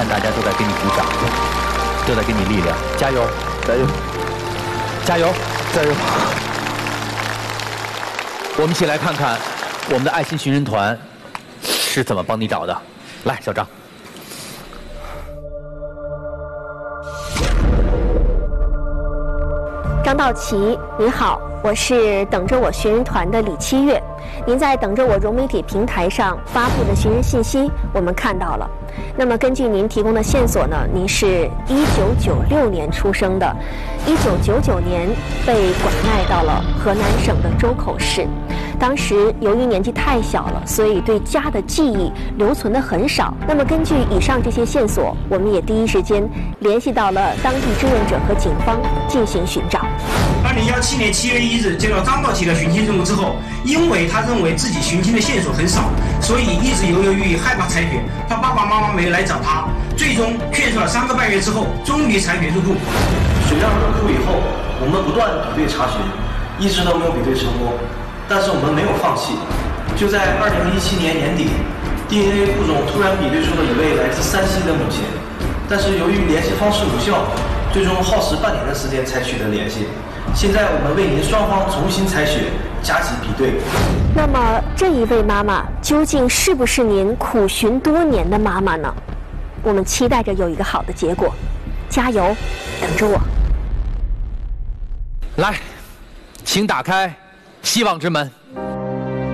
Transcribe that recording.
大家都在给你鼓掌，都在给你力量，加油， 加油， 加油， 加油！ 我们一起来看看我们的爱心寻人团是怎么帮你找的。来，小张。 张道奇，你好，我是等着我寻人团的李七月。您在等着我融媒体平台上发布的寻人信息，我们看到了。那么根据您提供的线索呢，您是1996年出生的，1999年被拐卖到了河南省的周口市。当时由于年纪太小了，所以对家的记忆留存的很少。那么根据以上这些线索，我们也第一时间联系到了当地志愿者和警方进行寻找。 2017年7月1日接到张道奇的寻亲任务之后，因为他认为自己寻亲的线索很少，所以一直犹犹豫豫，害怕采血，他爸爸妈妈没来找他，最终劝说了3个半月之后，终于采血入库。 血样入库以后，我们不断比对查询，一直都没有比对成功。但是我们没有放弃，就在2017年年底 ，DNA 库中突然比对出了一位来自山西的母亲，但是由于联系方式无效，最终耗时半年的时间才取得联系。现在我们为您双方重新采血，加急比对。 那么这一位妈妈究竟是不是您苦寻多年的妈妈呢？我们期待着有一个好的结果，加油，等着我。 来，请打开希望之门。